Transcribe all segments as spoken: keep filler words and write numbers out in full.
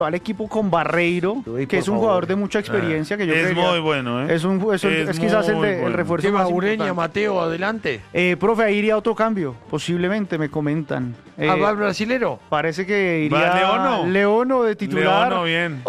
al equipo con Barreiro, Uy, que es un favor. jugador de mucha experiencia, que yo Es creería- muy bueno, ¿eh? Es, un, es, un- Es es quizás el, muy de- el bueno. refuerzo Lleva más Ureña, importante. Mateo, adelante. Eh, profe, ahí iría otro cambio, posiblemente, me comentan. Eh, Ah, ¿va el brasilero? Parece que ¿Va iría Leono? Leono de titular. Leono, bien.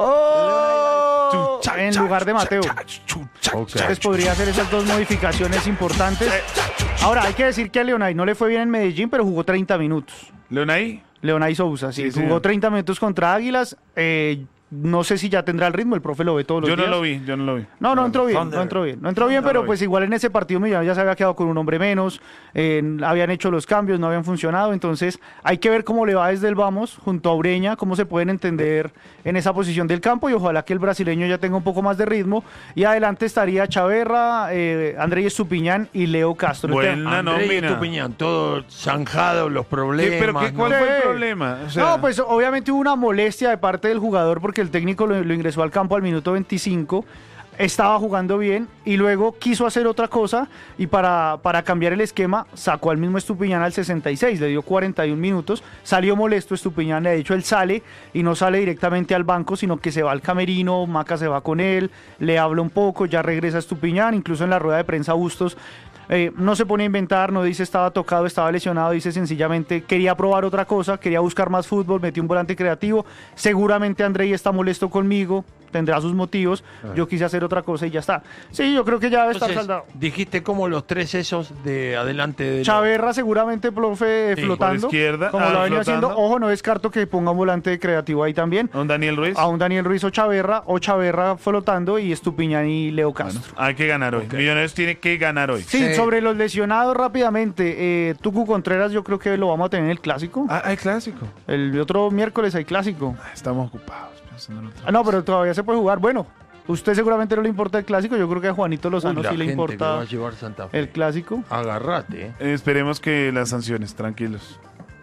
¡Oh! En lugar de Mateo. Ok. Entonces podría hacer esas dos modificaciones importantes. Ahora, hay que decir que a Leonay no le fue bien en Medellín, pero jugó treinta minutos. Leonay. Leonay Sousa, sí, Sí, jugó señor. treinta minutos contra Águilas. Eh, no sé si ya tendrá el ritmo, el profe lo ve todos los Yo días. no lo vi, yo no lo vi. No, no entró bien, Thunder. no entró bien. No entró bien, No pero lo vi. pues igual en ese partido Millonarios ya se había quedado con un hombre menos, eh, habían hecho los cambios, no habían funcionado, entonces hay que ver cómo le va desde el vamos, junto a Ureña, cómo se pueden entender en esa posición del campo y ojalá que el brasileño ya tenga un poco más de ritmo. Y adelante estaría Chaverra, eh, Andrés Estupiñán y Leo Castro. Buena Andrés nómina. Estupiñán, todo zanjado, los ¿Qué, problemas. ¿Pero qué, cuál ¿no? fue el Sí. problema? O sea, No, pues obviamente hubo una molestia de parte del jugador porque el técnico lo, lo ingresó al campo al minuto veinticinco, estaba jugando bien y luego quiso hacer otra cosa y para, para cambiar el esquema sacó al mismo Estupiñán al sesenta y seis, le dio cuarenta y un minutos, salió molesto Estupiñán, de hecho él sale y no sale directamente al banco, sino que se va al camerino, Maca se va con él, le habla un poco, ya regresa Estupiñán, incluso en la rueda de prensa Bustos Eh, no se pone a inventar, no dice estaba tocado, estaba lesionado, dice sencillamente quería probar otra cosa, quería buscar más fútbol, metió un volante creativo, seguramente Andrei está molesto conmigo, tendrá sus motivos, yo quise hacer otra cosa y ya está. Sí, yo creo que ya debe estar Entonces, saldado. dijiste como los tres esos de adelante de Chaverra seguramente, profe, Sí, flotando, por izquierda, como ah, lo ha venido flotando. haciendo. Ojo, no descarto que ponga un volante creativo ahí también. ¿A un Daniel Ruiz? A un Daniel Ruiz o Chaverra, o Chaverra flotando y Estupiñán y Leo Castro. Hay que ganar hoy. Millonarios tiene que ganar hoy. Sí, Sí. sobre los lesionados rápidamente, eh, Tucu Contreras yo creo que lo vamos a tener en el clásico. Ah, hay clásico. El otro miércoles hay clásico. Ah, Estamos ocupados. pensando en otra Ah, no, cosa. pero todavía se puede jugar. Bueno, usted seguramente no le importa el clásico, yo creo que a Juanito Lozano Uy, la sí le gente que va importa a llevar Santa Fe. el clásico. Agarrate, ¿eh? Eh, esperemos que las sanciones, tranquilos.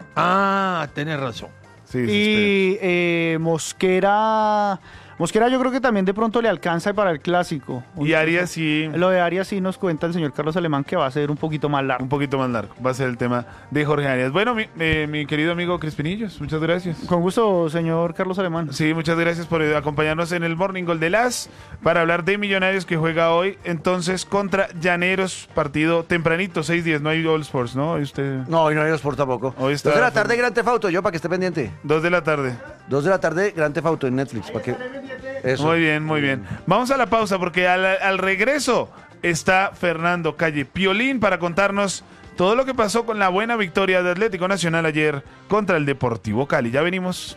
Ah, tenés razón. Sí, sí, Y eh, Mosquera, Mosquera yo creo que también de pronto le alcanza para el clásico. esperemos. Y Arias sí, Lo de Arias sí nos cuenta el señor Carlos Alemán que va a ser un poquito más largo. un poquito más largo. Va a ser el tema de Jorge Arias. Bueno, mi, eh, mi querido amigo Crespinillos, muchas gracias. Con gusto, señor Carlos Alemán. Sí, muchas gracias por eh, acompañarnos en el Morning Goal de Las para hablar de Millonarios que juega hoy entonces contra Llaneros, partido tempranito, seis diez, no hay All Sports, ¿no? Hoy usted... No, hoy no hay Sport tampoco. Hoy está- Dos de la tarde, Gran Theft Auto, yo para que esté pendiente. dos de la tarde. Dos de la tarde, Gran Theft Auto en Netflix. Para que... Eso. Muy bien, muy bien. Vamos a la pausa porque al, al regreso está Fernando Calle Piolín para contarnos todo lo que pasó con la buena victoria de Atlético Nacional ayer contra el Deportivo Cali. Ya venimos.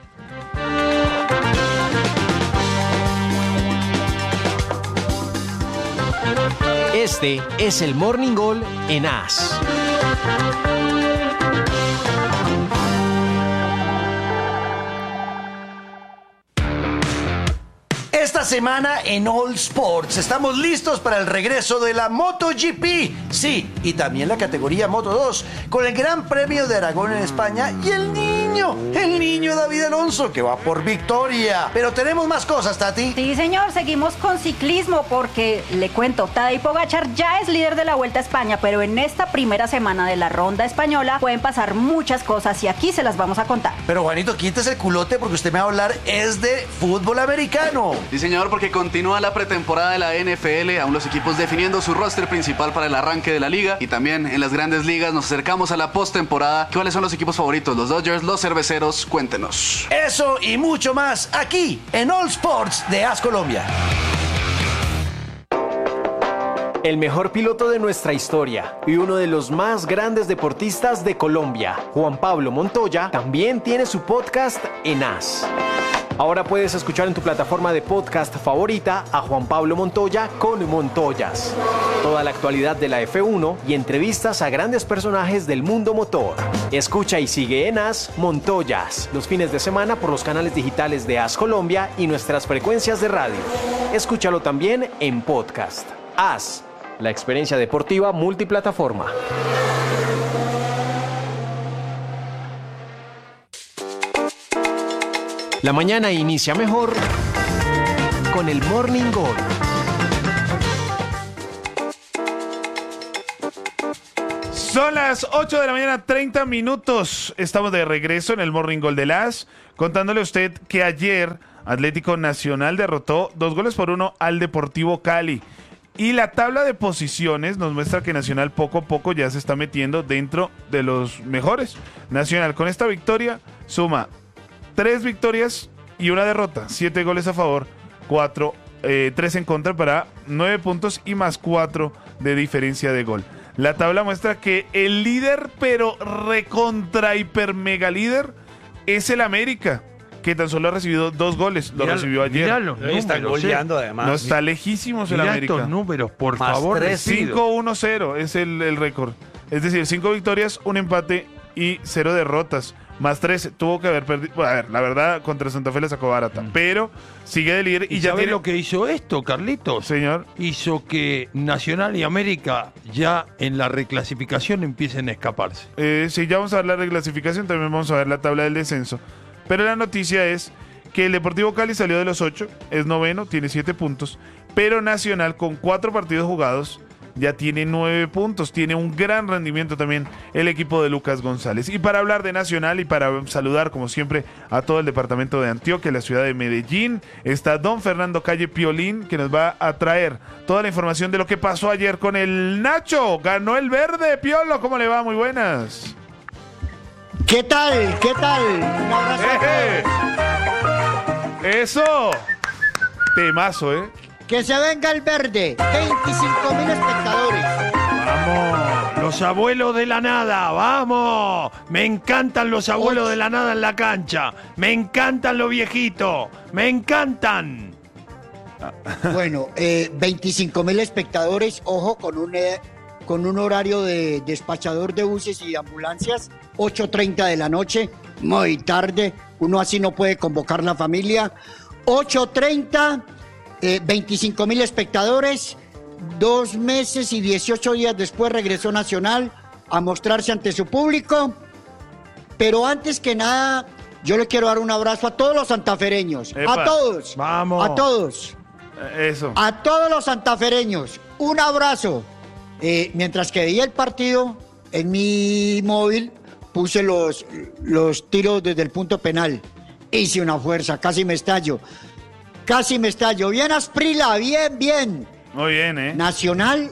Este es el Morning Goal en A S. Esta semana en All Sports estamos listos para el regreso de la MotoGP. Sí, y también la categoría Moto dos, con el Gran Premio de Aragón en España y el niño, el niño David Alonso, que va por victoria. Pero tenemos más cosas, Tati. Sí, señor, seguimos con ciclismo porque, le cuento, Tadej Pogačar ya es líder de la Vuelta a España, pero en esta primera semana de la Ronda Española pueden pasar muchas cosas y aquí se las vamos a contar. Pero Juanito, quítese el culote porque usted me va a hablar es de fútbol americano. Sí, señor, porque continúa la pretemporada de la N F L, aún los equipos definiendo su roster principal para el arranque de la liga, y también en las grandes ligas nos acercamos a la postemporada. ¿Cuáles son los equipos favoritos? Los Dodgers, los Cerveceros, cuéntenos. Eso y mucho más aquí en All Sports de A S Colombia. El mejor piloto de nuestra historia y uno de los más grandes deportistas de Colombia, Juan Pablo Montoya, también tiene su podcast en A S. Ahora puedes escuchar en tu plataforma de podcast favorita a Juan Pablo Montoya con Montoyas. Toda la actualidad de la F uno y entrevistas a grandes personajes del mundo motor. Escucha y sigue en A S Montoyas los fines de semana por los canales digitales de A S Colombia y nuestras frecuencias de radio. Escúchalo también en podcast. A S, la experiencia deportiva multiplataforma. La mañana inicia mejor con el Morning Goal. Son las ocho de la mañana, treinta minutos. Estamos de regreso en el Morning Gol de las, contándole a usted que ayer Atlético Nacional derrotó dos goles por uno al Deportivo Cali. Y la tabla de posiciones nos muestra que Nacional poco a poco ya se está metiendo dentro de los mejores. Nacional con esta victoria suma tres victorias y una derrota, siete goles a favor, cuatro, eh, tres en contra para nueve puntos y más cuatro de diferencia de gol. La tabla muestra que el líder, pero recontra hiper mega líder, es el América, que tan solo ha recibido dos goles. Lo Mirá, recibió ayer. mirá los números, Están goleando eh. además. No está lejísimos el Mirá América. estos números, por Más favor. tres. decido. cinco uno cero es el, el récord. Es decir, cinco victorias, un empate y cero derrotas. Más tres, tuvo que haber perdido. Bueno, a ver, la verdad, contra Santa Fe le sacó barata. Mm. Pero sigue de líder y, ¿Y ya sabés tiene. lo que hizo esto, Carlitos? Señor. Hizo que Nacional y América ya en la reclasificación empiecen a escaparse. Eh, sí, ya vamos a ver la reclasificación, también vamos a ver la tabla del descenso. Pero la noticia es que el Deportivo Cali salió de los ocho, es noveno, tiene siete puntos. Pero Nacional, con cuatro partidos jugados, ya tiene nueve puntos. Tiene un gran rendimiento también el equipo de Lucas González. Y para hablar de Nacional y para saludar, como siempre, a todo el departamento de Antioquia, la ciudad de Medellín, está don Fernando Calle Piolín, que nos va a traer toda la información de lo que pasó ayer con el Nacho. Ganó el verde, Piolo, ¿cómo le va? Muy buenas. ¿Qué tal? ¿Qué tal? Un abrazo a ¡Eh! todos. ¡Eso! Temazo, ¿eh? Que se venga el verde. veinticinco mil espectadores. ¡Vamos! Los abuelos de la nada, ¡vamos! Me encantan los abuelos de la nada en la cancha. Me encantan los viejitos. Me encantan. Bueno, eh, veinticinco mil espectadores. Ojo, con un, eh, con un horario de despachador de buses y ambulancias. ocho treinta de la noche. Muy tarde. Uno así no puede convocar la familia. ocho treinta. Eh, veinticinco mil espectadores, dos meses y dieciocho días después regresó Nacional a mostrarse ante su público. Pero antes que nada, yo le quiero dar un abrazo a todos los santafereños, Epa. a todos, Vamos. a todos, Eh, Eso. a todos los santafereños, un abrazo. Eh, mientras que veía el partido, en mi móvil puse los, los tiros desde el punto penal. Hice una fuerza, casi me estallo. Casi me estallo. Bien, Asprila, bien, bien. Muy bien, ¿eh? Nacional,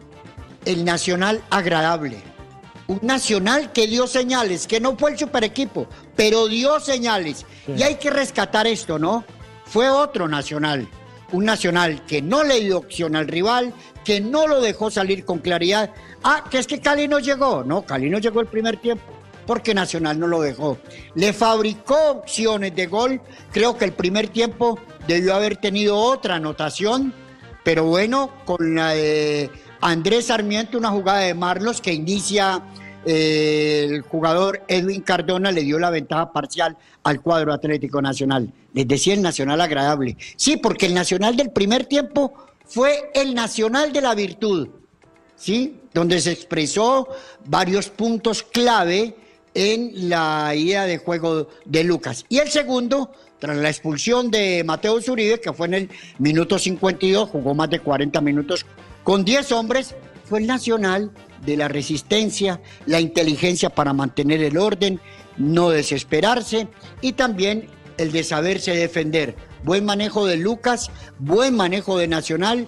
el Nacional agradable. Un Nacional que dio señales, que no fue el super equipo, pero dio señales. Sí. Y hay que rescatar esto, ¿no? Fue otro Nacional. Un Nacional que no le dio opción al rival, que no lo dejó salir con claridad. Ah, que es que Cali no llegó. No, Cali no llegó el primer tiempo, porque Nacional no lo dejó. Le fabricó opciones de gol. Creo que el primer tiempo debió haber tenido otra anotación, pero bueno, con la de Andrés Sarmiento, una jugada de Marlos que inicia eh, el jugador Edwin Cardona, le dio la ventaja parcial al cuadro Atlético Nacional. Les decía el Nacional agradable. Sí, porque el Nacional del primer tiempo fue el Nacional de la virtud, ¿sí? Donde se expresó varios puntos clave en la idea de juego de Lucas. Y el segundo, tras la expulsión de Mateo Zuribe, que fue en el minuto cincuenta y dos, jugó más de cuarenta minutos con diez hombres, fue el Nacional de la resistencia, la inteligencia para mantener el orden, no desesperarse y también el de saberse defender. Buen manejo de Lucas, buen manejo de Nacional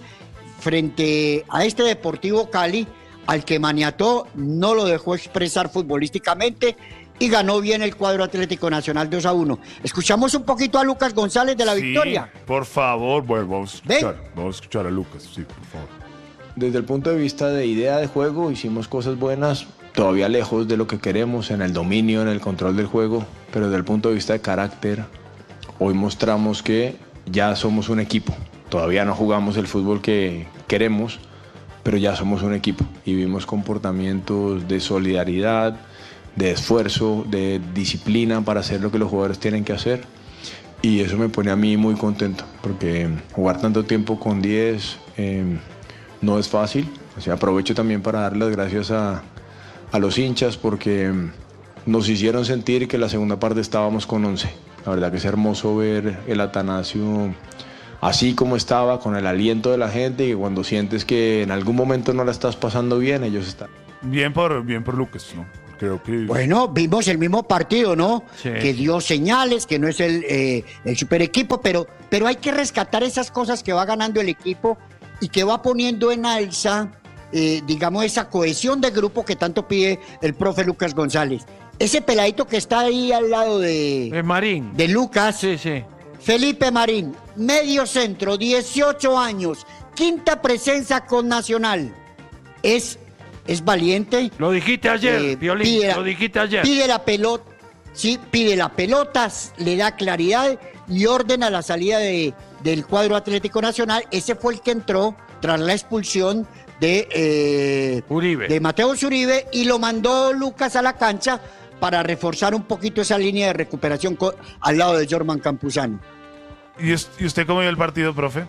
frente a este Deportivo Cali, al que maniató, no lo dejó expresar futbolísticamente y ganó bien el cuadro Atlético Nacional dos a uno. Escuchamos un poquito a Lucas González de la Sí, Victoria. por favor. Bueno, vamos a Ven. escuchar, vamos a escuchar a Lucas, sí, por favor. Desde el punto de vista de idea de juego, hicimos cosas buenas, todavía lejos de lo que queremos en el dominio, en el control del juego, pero desde el punto de vista de carácter, hoy mostramos que ya somos un equipo. Todavía no jugamos el fútbol que queremos, pero ya somos un equipo y vimos comportamientos de solidaridad, de esfuerzo, de disciplina para hacer lo que los jugadores tienen que hacer. Y eso me pone a mí muy contento, porque jugar tanto tiempo con diez eh, no es fácil. O sea, aprovecho también para dar las gracias a, a los hinchas, porque nos hicieron sentir que la segunda parte estábamos con once. La verdad que es hermoso ver el Atanasio así como estaba, con el aliento de la gente, y cuando sientes que en algún momento no la estás pasando bien, ellos están. Bien por, bien por Lucas, ¿no? Creo que... Bueno, vimos el mismo partido, ¿no? Sí. Que dio señales, que no es el, eh, el super equipo, pero, pero hay que rescatar esas cosas que va ganando el equipo y que va poniendo en alza, eh, digamos, esa cohesión de grupo que tanto pide el profe Lucas González. Ese peladito que está ahí al lado de, Es Marín. de Lucas, Sí, sí. Felipe Marín, medio centro, dieciocho años, quinta presencia con Nacional. Es, es valiente. Lo dijiste ayer, Eh, Piolín, pide la- lo dijiste ayer. Pide la pelota, sí, pide la pelota, le da claridad y ordena la salida de, del cuadro Atlético Nacional. Ese fue el que entró tras la expulsión de, eh, Uribe. de Mateo Uribe y lo mandó Lucas a la cancha para reforzar un poquito esa línea de recuperación co- al lado de Jorman Campuzano. ¿Y, us- ¿Y usted cómo vio el partido, profe?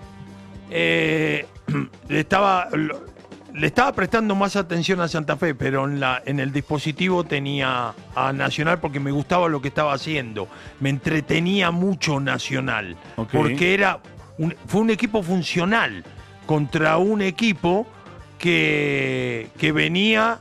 Eh, le estaba lo- le estaba prestando más atención a Santa Fe, pero en la en el dispositivo tenía a Nacional porque me gustaba lo que estaba haciendo. Me entretenía mucho Nacional, Ok. porque era un- fue un equipo funcional contra un equipo que, que venía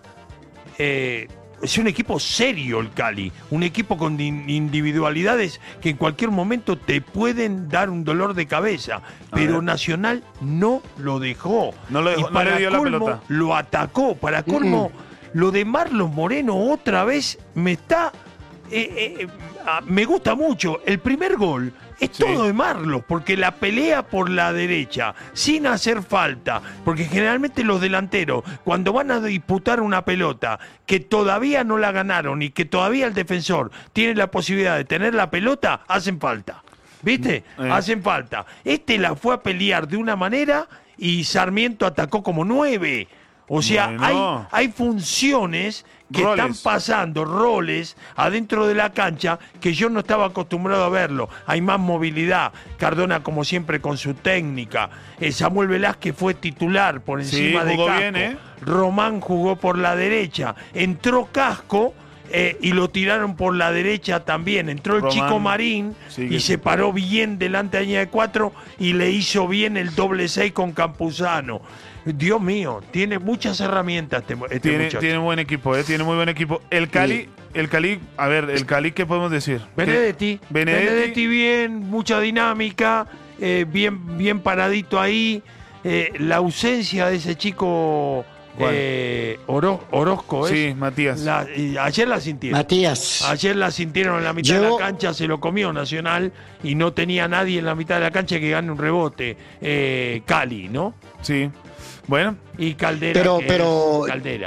eh, es un equipo serio el Cali, un equipo con in- individualidades que en cualquier momento te pueden dar un dolor de cabeza, pero ver. Nacional no lo dejó. No lo dejó, Y no para le dio la colmo, pelota. lo atacó, para colmo, lo de Marlon Moreno otra vez me está... eh, eh, ah, me gusta mucho. El primer gol es Sí. todo de Marlos, porque la pelea por la derecha, sin hacer falta, porque generalmente los delanteros, cuando van a disputar una pelota que todavía no la ganaron y que todavía el defensor tiene la posibilidad de tener la pelota, hacen falta. ¿Viste? Eh. Hacen falta. Este la fue a pelear de una manera y Sarmiento atacó como nueve. O sea, Bueno. hay, hay funciones que Roles. están pasando, roles adentro de la cancha que yo no estaba acostumbrado a verlo. Hay más movilidad. Cardona, como siempre, con su técnica. Eh, Samuel Velázquez fue titular por Sí, encima de jugó Casco. bien, ¿eh? Román jugó por la derecha. Entró Casco eh, y lo tiraron por la derecha también. Entró el Román Chico Marín sigue. y se paró bien delante de la línea de cuatro y le hizo bien el doble seis con Campuzano. Dios mío, tiene muchas herramientas este, este Tiene, muchacho. tiene buen equipo, ¿eh? Tiene muy buen equipo. El Cali, el Cali, a ver, el Cali, ¿qué podemos decir? Benedetti, ¿Qué? Benedetti. Benedetti bien, mucha dinámica, eh, bien, bien paradito ahí. Eh, la ausencia de ese chico ¿Cuál? eh, Oro- Orozco, ¿es? Sí, Matías. La- y ayer la sintieron. Matías. Ayer la sintieron en la mitad de Yo- la cancha, se lo comió Nacional y no tenía nadie en la mitad de la cancha que gane un rebote. Eh, Cali, ¿no? Sí. Bueno, Y Caldera. Pero- que pero- es Caldera.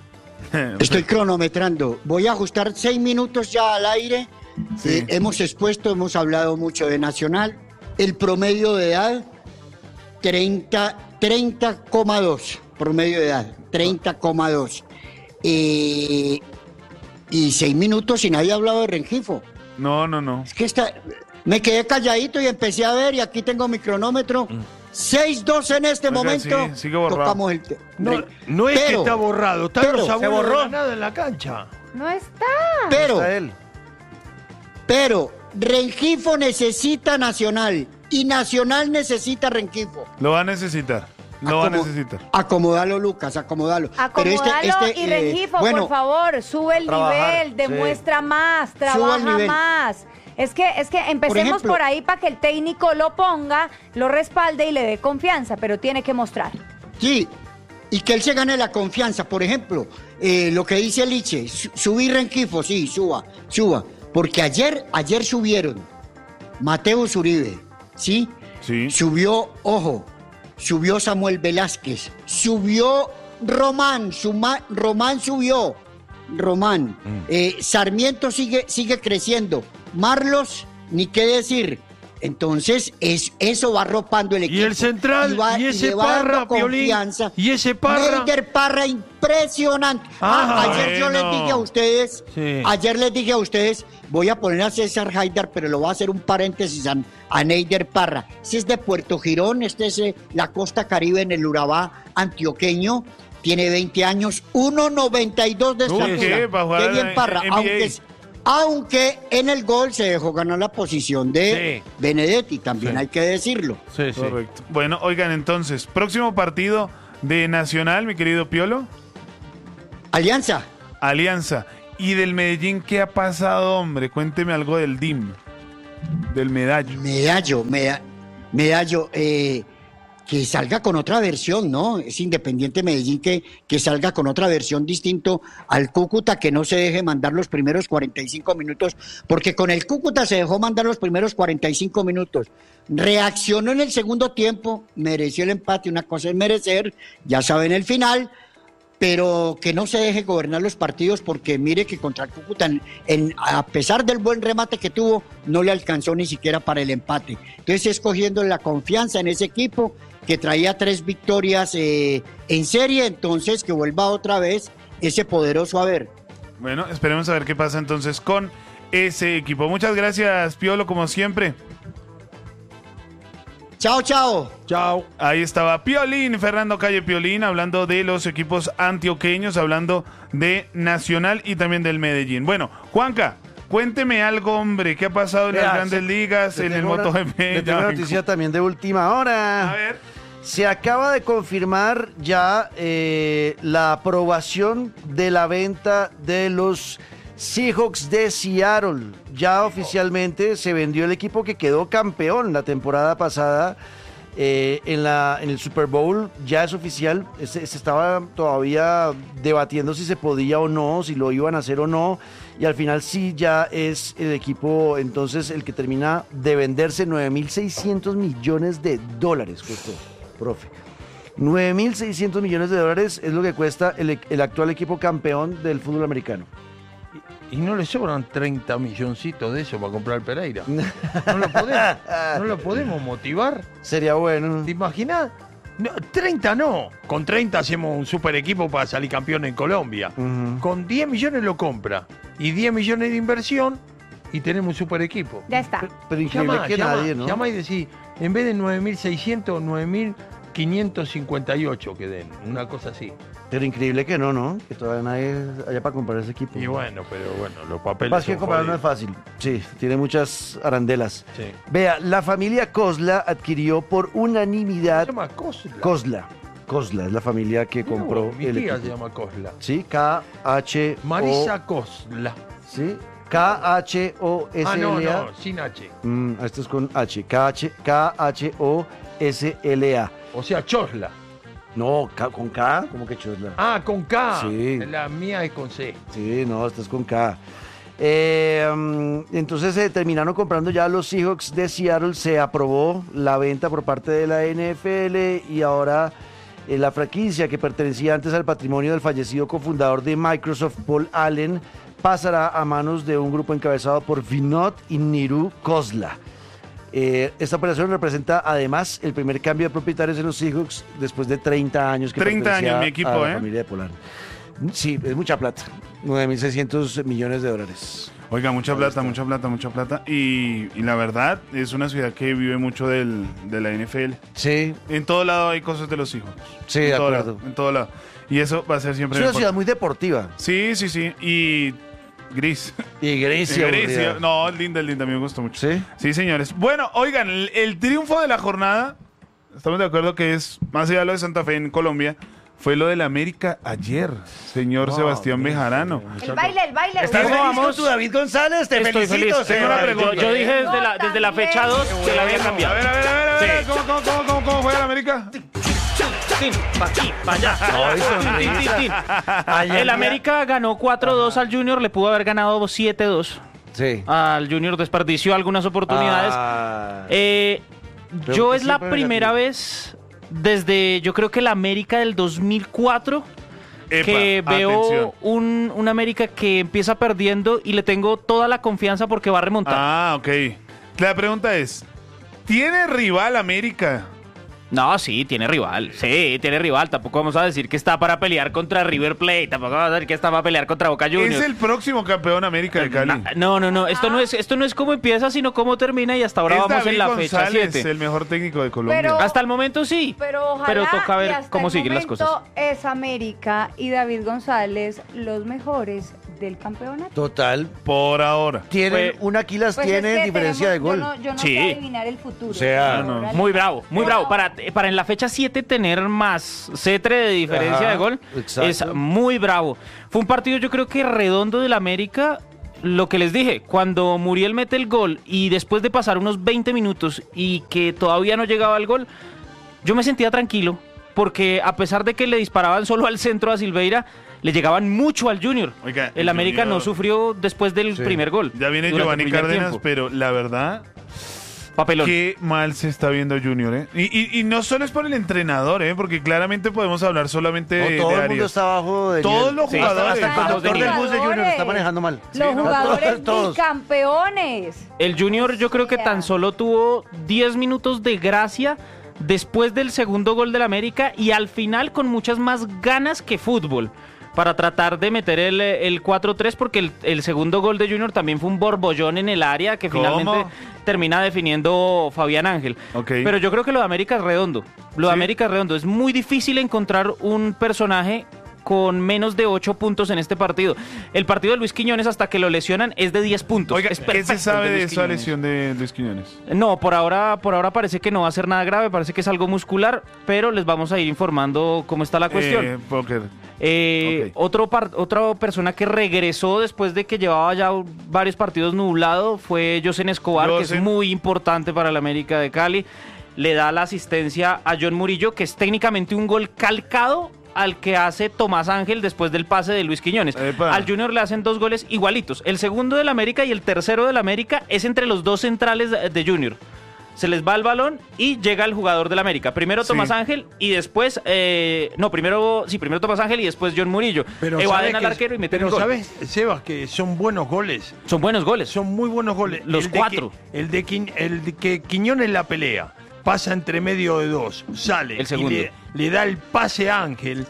Estoy cronometrando. Voy a ajustar seis minutos ya al aire. Sí. Eh, hemos expuesto, hemos hablado mucho de Nacional. El promedio de edad, treinta coma dos. Promedio de edad, treinta coma dos. Eh, y seis minutos y nadie ha hablado de Rengifo. no, no, no. Es que está, me quedé calladito y empecé a ver y aquí tengo mi cronómetro. seis dos en este Oiga, momento. sí, sigue borrado. Tocamos el te- No, Re- no es que pero- está borrado, están pero- los ¿se abuelos borró? de la nada en la cancha. No está. Pero, Está él. pero, Rengifo necesita Nacional y Nacional necesita Rengifo. Lo va a necesitar. Lo va a Acomo- necesitar. Acomodalo, Lucas, acomodalo. Acomodalo y eh, Rengifo, bueno, por favor, sube el trabajar, nivel, demuestra sí. más, Suba trabaja el nivel. más. Es que, es que empecemos por, ejemplo- ahí para que el técnico lo ponga, lo respalde y le dé confianza, pero tiene que mostrar. Sí, y que él se gane la confianza. Por ejemplo, eh, lo que dice Liche, su- subir Rengifo, sí, suba, suba. Porque ayer, ayer subieron Mateo Uribe, ¿sí? Sí. Subió, ojo, subió Samuel Velázquez, subió Román, suma- Román subió, Román. Eh, Sarmiento sigue, sigue creciendo. Marlos, ni qué decir. Entonces, es, eso va arropando el equipo. Y el central, va- y ese le va dando Parra, Piolín, confianza. y ese Parra. Neider Parra, impresionante. Ah, Ah, ayer yo les bueno. dije a ustedes, Sí. ayer les dije a ustedes, voy a poner a César Haidar, pero lo voy a hacer un paréntesis a, a Neider Parra. Este es de Puerto Girón, este es eh, la costa caribe en el Urabá antioqueño. Tiene veinte años, uno noventa y dos de Uy, estatura. ¿qué? Va a jugar Qué en bien la Parra, N B A. aunque, aunque en el gol se dejó ganar la posición de Sí. Benedetti, también Sí. hay que decirlo. Sí, sí. Correcto. Bueno, oigan, entonces, próximo partido de Nacional, mi querido Piolo. Alianza. Alianza. ¿Y del Medellín qué ha pasado, hombre? Cuénteme algo del D I M, del Medallo. Medallo, meda- Medallo, eh, que salga con otra versión, ¿no? Es Independiente Medellín que, que salga con otra versión distinto al Cúcuta, que no se deje mandar los primeros cuarenta y cinco minutos, porque con el Cúcuta se dejó mandar los primeros cuarenta y cinco minutos. Reaccionó en el segundo tiempo, mereció el empate, una cosa es merecer, ya saben el final, pero que no se deje gobernar los partidos, porque mire que contra el Cúcuta, en, en- a pesar del buen remate que tuvo, no le alcanzó ni siquiera para el empate. Entonces, escogiendo la confianza en ese equipo que traía tres victorias eh, en serie, entonces que vuelva otra vez ese poderoso haber. Bueno, esperemos a ver qué pasa entonces con ese equipo. Muchas gracias, Piolo, como siempre. Chao, chao. Chao. Ahí estaba Piolín, Fernando Calle Piolín, hablando de los equipos antioqueños, hablando de Nacional y también del Medellín. Bueno, Juanca, cuénteme algo, hombre, ¿qué ha pasado en Vea, las grandes se- ligas, le en el tengo una- MotoGP? Le Ya tengo una vengo. noticia también de última hora. A ver. Se acaba de confirmar ya eh, la aprobación de la venta de los Seahawks de Seattle. Ya oficialmente se vendió el equipo que quedó campeón la temporada pasada eh, en, la, en el Super Bowl. Ya es oficial. Se, se estaba todavía debatiendo si se podía o no, si lo iban a hacer o no. Y al final sí, ya es el equipo entonces el que termina de venderse. Nueve mil seiscientos millones de dólares costó, profe. nueve mil seiscientos millones de dólares es lo que cuesta el, el actual equipo campeón del fútbol americano. ¿Y no le sobran treinta milloncitos de eso para comprar el Pereira? ¿No lo podemos, no lo podemos motivar? Sería bueno. ¿Te imaginas? No, treinta no. Con treinta hacemos un super equipo para salir campeón en Colombia. Ujú. Con diez millones lo compra. Y diez millones de inversión y tenemos un super equipo. Ya está. Pero, pero increíble Llama, que llama, nadie, ¿no? llama y decís, en vez de nueve mil seiscientos, nueve mil quinientos cincuenta y ocho que den. Una cosa así. Pero increíble que no, ¿no? Que todavía nadie haya para comprar ese equipo. Y bueno, pero bueno, los papeles Más que son comprar no es jodidos. fácil. Sí, tiene muchas arandelas. Sí. Vea, la familia Kozla adquirió por unanimidad. Se llama Kozla. Kozla. Kozla es la familia que Mirá compró vos, mi el tía equipo. se llama Kozla. Sí, K H O. Marisa Kozla. Sí, K H O S L A. Ah, no, no, sin H. Mm, esto es con H. K H K H O S L A. O sea, Chosla. No, K- con K, ¿cómo que chosla? Ah, con K. Sí. La mía es con C. Sí, no, esto es con K. Eh, mm, entonces se terminaron comprando ya los Seahawks de Seattle. Se aprobó la venta por parte de la N F L y ahora eh, la franquicia que pertenecía antes al patrimonio del fallecido cofundador de Microsoft, Paul Allen, pasará a manos de un grupo encabezado por Vinod y Niru Kozla. Eh, esta operación representa además el primer cambio de propietarios en los Seahawks después de treinta años que treinta pertenecía años, mi equipo, a la ¿eh? familia de Polar. Sí, es mucha plata. nueve mil seiscientos millones de dólares. Oiga, mucha plata, mucha plata, mucha plata. Y, y la verdad, es una ciudad que vive mucho del, de la N F L. Sí. En todo lado hay cosas de los hijos. Sí, en de todo acuerdo. lado, en todo lado. Y eso va a ser siempre Es una mejor. ciudad muy deportiva. Sí, sí, sí. Y gris. Y gris y Y gris, aburrida. sí. No, es linda, es linda. A mí me gustó mucho. ¿Sí? Sí, señores. Bueno, oigan, el, el triunfo de la jornada, estamos de acuerdo que es, más allá de lo de Santa Fe en Colombia, fue lo del América ayer, señor Ah, Sebastián Bejarano. El baile, el baile. ¿Estás el feliz baile. con tu David González? Te Estoy feliz. Tengo una Eh, pregunta. Yo, yo dije desde la, desde la fecha dos que la había A cambiado. ver, a ver, a ver, a ver. Sí. ¿Cómo, cómo, cómo, cómo, cómo fue el América? Tin, pa' aquí, pa' allá. Tin, tin, tin, tin. El América ganó cuatro dos al Junior, le pudo haber ganado siete dos. Sí. Al Junior desperdició algunas oportunidades. Ah. Eh, Pero yo que es la siempre primera negativo. vez desde, yo creo que la América del dos mil cuatro, Epa, que veo atención. un, un América que empieza perdiendo y le tengo toda la confianza porque va a remontar. Ah, ok. La pregunta es, ¿tiene rival América? No, sí, tiene rival. Sí, tiene rival. Tampoco vamos a decir que está para pelear contra River Plate. Tampoco vamos a decir que está para pelear contra Boca Juniors. Es el próximo campeón América de Cali. No, no, no. Esto no es, esto no es cómo empieza, sino cómo termina y hasta ahora Es vamos David en la fecha González, siete. el mejor técnico de Colombia. Pero- Hasta el momento sí. Pero ojalá Pero toca ver y hasta cómo el siguen las momento cosas. Es América y David González los mejores del campeonato. Total. Por ahora. Tienen, Fue- un Aquilas Pues tiene es que diferencia tenemos- de gol. Yo no, yo no Sí. sé adivinar el futuro. O sea, Pero no. ahora Muy le- bravo, muy bravo. Para, para en la fecha siete tener más cetre de diferencia Ajá, de gol exacto. es muy bravo. Fue un partido yo creo que redondo del América. Lo que les dije, cuando Muriel mete el gol y después de pasar unos veinte minutos y que todavía no llegaba el gol, yo me sentía tranquilo porque a pesar de que le disparaban solo al centro a Silveira, le llegaban mucho al Junior. Oiga, el el América no Junior- sufrió después del Sí. primer gol. Ya viene durante el Giovanni primer Cárdenas, tiempo. pero la verdad, Papelón. qué mal se está viendo Junior, ¿eh? Y, y- y no solo es por el entrenador, ¿eh? Porque claramente podemos hablar solamente No, de, todo de el mundo Arias. está abajo de Todos nivel. los Sí, jugadores. Hasta el Bajos de conductor del nivel. bus de Junior está Jugadores. manejando mal. Los jugadores Todos. bicampeones. El Junior yo creo que sea. tan solo tuvo diez minutos de gracia después del segundo gol del América y al final con muchas más ganas que fútbol para tratar de meter el, el cuatro tres porque el, el segundo gol de Junior también fue un borbollón en el área que ¿Cómo? finalmente termina definiendo Fabián Ángel. Ok. Pero yo creo que lo de América es redondo. Lo de ¿Sí? América es redondo. Es muy difícil encontrar un personaje con menos de ocho puntos en este partido. El partido de Luis Quiñones hasta que lo lesionan es de diez puntos. Oiga, Es ¿qué perfecto se el sabe de Luis esa Quiñones. lesión de Luis Quiñones? No, por ahora, por ahora parece que no va a ser nada grave, parece que es algo muscular, pero les vamos a ir informando cómo está la cuestión. Eh, porque- Eh, ok. otro par- otra persona que regresó después de que llevaba ya varios partidos nublado fue Josen Escobar, que Josen. es muy importante para el América de Cali. Le da la asistencia a John Murillo, que es técnicamente un gol calcado al que hace Tomás Ángel después del pase de Luis Quiñones. Epa. Al Junior le hacen dos goles igualitos. El segundo del América y el tercero del América es entre los dos centrales de de Junior. Se les va el balón y llega el jugador del América. Primero Sí. Tomás Ángel y después... eh, no, primero sí, primero Tomás Ángel y después John Murillo. Pero Evaden sabe al que- arquero y meten Pero el gol. ¿sabes, Sebas, que son buenos goles? Son buenos goles. Son muy buenos goles. Los El de cuatro. Qui- el, de Qui- el de que Quiñones la pelea, pasa entre medio de dos, sale El segundo. y le, le da el pase a Ángel.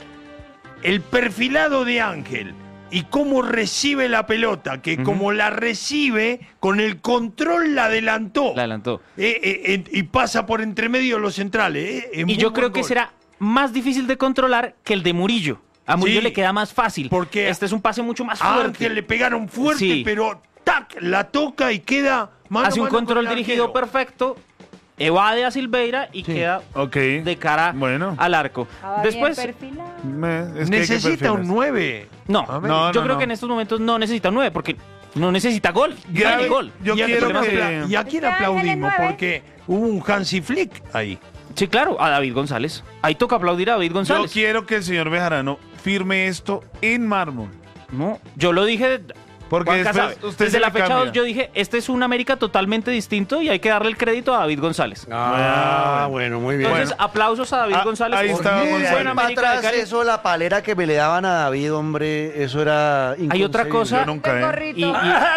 El perfilado de Ángel y cómo recibe la pelota, que Ujú. como la recibe, con el control la adelantó. La adelantó. Eh, eh, eh, y pasa por entre medio de los centrales. eh, es Y muy yo buen creo que gol. será más difícil de controlar que el de Murillo. A Murillo Sí. le queda más fácil. Porque este es un pase mucho más A fuerte. Ángel le pegaron fuerte, Sí. pero ¡tac! La toca y queda mano Hace a un mano control con el dirigido arquero. perfecto, evade a Silveira y queda Ok. de cara Bueno. al arco. Estaba Después, bien perfilado. Me- es que hay que Necesita un perfilarse. nueve. no, A ver. No, yo no, creo no. que en estos momentos no necesita un nueve porque no necesita gol. Grave. Dale gol. Yo y, a, quiero pero que- apla- y a quién Este Ángel es aplaudimos, nueve. porque hubo un Hansi Flick ahí. Sí, claro, a David González. Ahí toca aplaudir a David Yo González. quiero que el señor Bejarano firme esto en mármol. No, yo lo dije. Porque Juanca después sabe. usted Desde se la le fecha cambia. dos yo dije, este es un América totalmente distinto y hay que darle el crédito a David González. Ah, bueno, muy bien. Entonces, aplausos a David Ah, González. ahí por está muy González. buen Para América de atrás, Cali. eso, la palera que me le daban a David, hombre, eso era Hay otra inconcebible. cosa. Yo nunca, El ¿eh? gorrito. Y-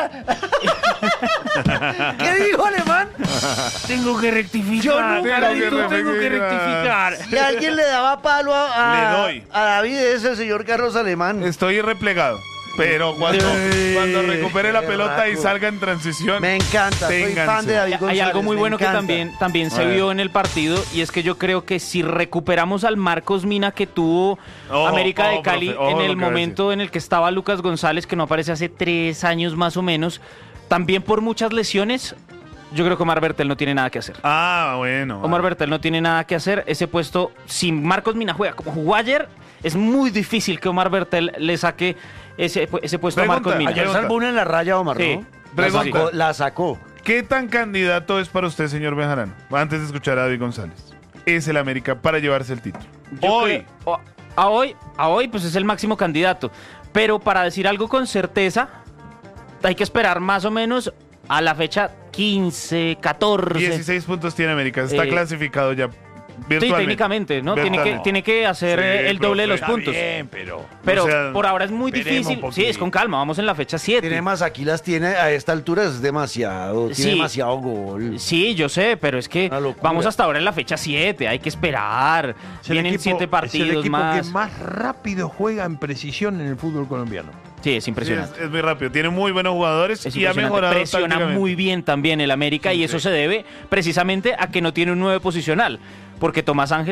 y- ¿Qué dijo, Alemán? tengo que rectificar. Yo nunca Carlito, le tengo que rectificar. rectificar. Si alguien le daba palo a, a- Le doy. a David es el señor Carlos Alemán. Estoy replegado. Pero cuando, Ay, cuando recupere la qué pelota y raco. salga en transición. Me encanta, soy ténganse. fan de David Hay González. algo muy me bueno que encanta. también, también A se ver. vio en el partido y es que yo creo que si recuperamos al Marcos Mina que tuvo Ojo, América de ojo, Cali profe, ojo en lo el que va a momento en el que estaba Lucas González, que no aparece hace tres años más o menos, también por muchas lesiones, yo creo que Omar Bertel no tiene nada que hacer. Ah, bueno. Omar Bertel no tiene nada que hacer. Ese puesto, si Marcos Mina juega como jugó ayer, es muy difícil que Omar Bertel le saque ese, ese puesto Pregunta, a Marcos Mina. Ayer Pregunta. salvó una en la raya, Omar, Sí. ¿no? La Pregunta. sacó, la sacó. ¿Qué tan candidato es para usted, señor Bejarano? Antes de escuchar a David González. Es el América para llevarse el título. Yo Hoy. creo- o- a hoy, a hoy, pues es el máximo candidato. Pero para decir algo con certeza, hay que esperar más o menos a la fecha quince, catorce. dieciséis puntos tiene América. Está Eh, clasificado ya Sí, virtualmente. técnicamente, ¿no? Tiene que, Virtualmente. tiene que hacer Sí, eh, el doble de los Está puntos. bien, pero... Pero O sea, por ahora es muy esperemos difícil. un Sí, es poquito. con calma. Vamos en la fecha siete. Tiene más, aquí las tiene a esta altura, es demasiado. Tiene Sí. demasiado gol. Sí, yo sé, pero es que Una locura. vamos hasta ahora en la fecha siete. Hay que esperar. Es el Vienen equipo- siete Es el partidos equipo más. que más rápido juega en precisión en el fútbol colombiano. Sí, es Sí, impresionante. es, es muy rápido. Tiene muy buenos jugadores Es y ha impresionante. mejorado Presiona tácticamente. muy bien también el América y eso se debe precisamente a que no tiene un nueve posicional. Porque Tomás Ángel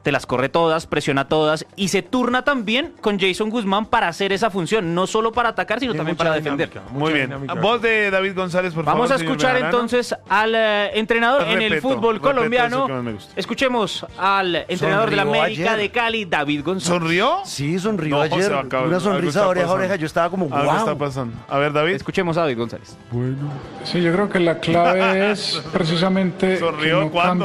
te las corre todas, presiona todas y se turna también con Jason Guzmán para hacer esa función, no solo para atacar, sino Tiene también mucha para defender. dinámica, Muy bien. dinámica. Voz de David González, por Vamos favor. a señor escuchar Bejarano. entonces al eh, entrenador en el Respeto, fútbol respeto, colombiano. eso que más me gusta. Escuchemos al entrenador de la Sonrió América ayer. de Cali, David González. ¿Sonrió? Sí, sonrió No, ayer. se va a acabar. Una Algo sonrisa está de oreja a pasando. oreja. Yo estaba como, Algo está wow. pasando. A ver, David. Escuchemos a David González. Sí, yo creo que la clave es precisamente ¿Sonrió? que no ¿Cuándo?